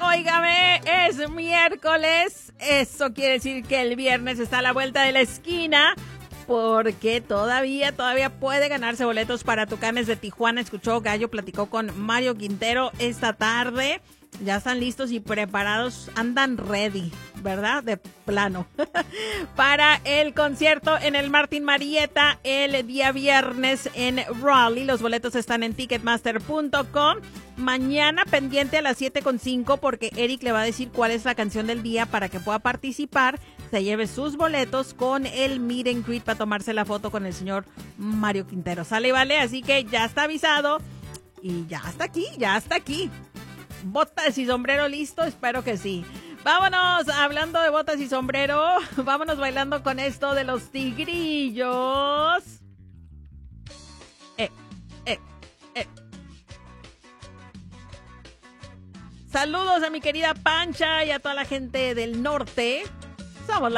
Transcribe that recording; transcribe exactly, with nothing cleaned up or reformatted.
Óigame, es miércoles. Eso quiere decir que el viernes está a la vuelta de la esquina. Porque todavía, todavía puede ganarse boletos para Tucanes de Tijuana. Escuchó Gallo, platicó con Mario Quintero esta tarde. Ya están listos y preparados, andan ready, ¿verdad? De plano. Para el concierto en el Martín Marietta el día viernes en Raleigh. Los boletos están en ticketmaster punto com. Mañana pendiente a las siete con cinco porque Eric le va a decir cuál es la canción del día para que pueda participar. Se lleve sus boletos con el meet and greet para tomarse la foto con el señor Mario Quintero. ¿Sale y vale? Así que ya está avisado y ya está aquí, ya está aquí. Botas y sombrero listo, espero que sí. Vámonos, hablando de botas y sombrero, vámonos bailando con esto de los tigrillos. Eh, eh, eh. Saludos a mi querida Pancha y a toda la gente del norte. Somos la